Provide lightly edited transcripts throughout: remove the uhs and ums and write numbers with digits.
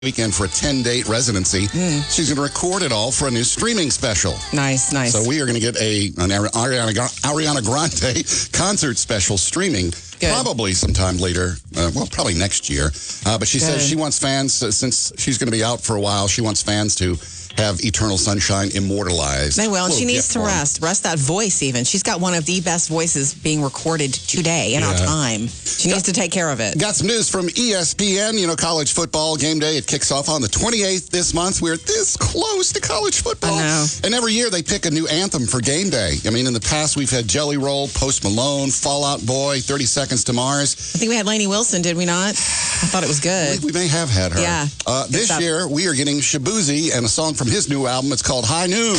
weekend for a 10-date residency. She's going to record it all for a new streaming special. Nice. So we are going to get an Ariana Grande concert special streaming. Good. Probably sometime later, probably next year. But she says she wants fans, since she's going to be out for a while, she wants fans to have Eternal Sunshine immortalized. They will, and she needs to rest that voice even. She's got one of the best voices being recorded today in our time. She needs to take care of it. Got some news from ESPN. You know, college football game day, it kicks off on the 28th this month. We're this close to college football. I know. And every year they pick a new anthem for game day. I mean, in the past we've had Jelly Roll, Post Malone, Fall Out Boy, 30 Seconds to Mars. I think we had Lainey Wilson, did we not? I thought it was good. We may have had her. Yeah. This year we are getting Shabuzi and a song from his new album. It's called High Noon.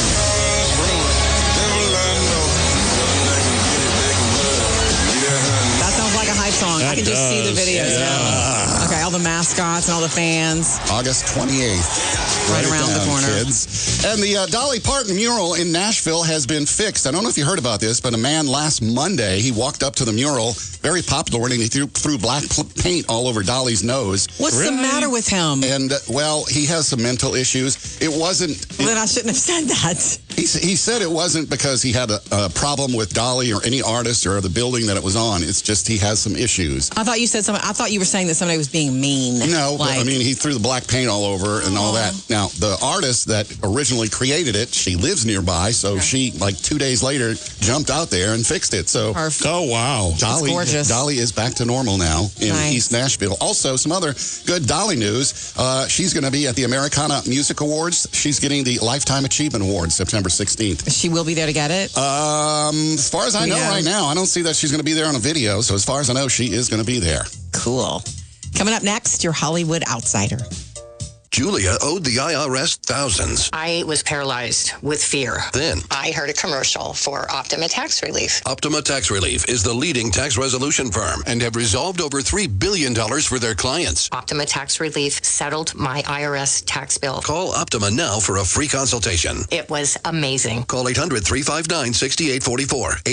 That sounds like a hype song. I can just see the videos now. Okay, all the mascots and all the fans. August 28th. Right around the corner. Kids. And the Dolly Parton mural in Nashville has been fixed. I don't know if you heard about this, but a man last Monday, he walked up to the mural, very popular, and he threw black paint all over Dolly's nose. What's the matter with him? And, he has some mental issues. It wasn't... Well, then I shouldn't have said that. He said it wasn't because he had a problem with Dolly or any artist or the building that it was on. It's just he has some issues. I thought you said something. I thought you were saying that somebody was being mean. No, I mean, he threw the black paint all over and all that. Now, the artist that originally created it, she lives nearby, so she, 2 days later, jumped out there and fixed it. So, perfect. Oh, wow. That's gorgeous. Dolly is back to normal now in East Nashville. Also, some other good Dolly news. She's going to be at the Americana Music Awards. She's getting the Lifetime Achievement Award September 16th. She will be there to get it? As far as I know right now, I don't see that she's going to be there on a video. So as far as I know, she is going to be there. Cool. Coming up next, your Hollywood Outsider. Julia owed the IRS thousands. I was paralyzed with fear. Then I heard a commercial for Optima Tax Relief. Optima Tax Relief is the leading tax resolution firm and have resolved over $3 billion for their clients. Optima Tax Relief settled my IRS tax bill. Call Optima now for a free consultation. It was amazing. Call 800-359-6844.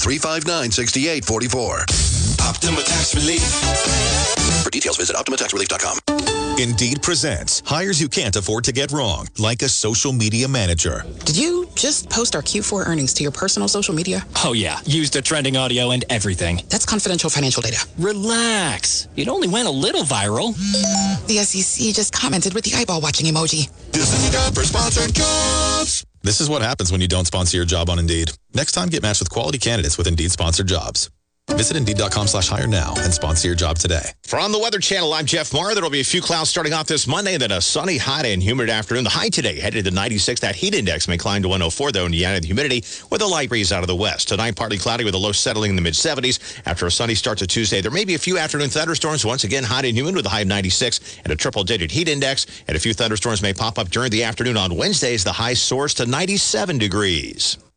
800-359-6844. Optima Tax Relief. For details, visit OptimaTaxRelief.com. Indeed presents hires you can't afford to get wrong, like a social media manager. Did you just post our Q4 earnings to your personal social media? Oh, yeah. Used the trending audio and everything. That's confidential financial data. Relax. It only went a little viral. The SEC just commented with the eyeball-watching emoji. This is time for sponsored jobs. This is what happens when you don't sponsor your job on Indeed. Next time, get matched with quality candidates with Indeed-sponsored jobs. Visit Indeed.com/hire now and sponsor your job today. From the Weather Channel, I'm Jeff Marr. There will be a few clouds starting off this Monday, and then a sunny, hot, and humid afternoon. The high today headed to 96. That heat index may climb to 104, though, in the added humidity with a light breeze out of the west. Tonight, partly cloudy with a low settling in the mid-70s. After a sunny start to Tuesday, there may be a few afternoon thunderstorms. Once again, hot and humid with a high of 96 and a triple-digit heat index. And a few thunderstorms may pop up during the afternoon on Wednesdays. The high soars to 97 degrees.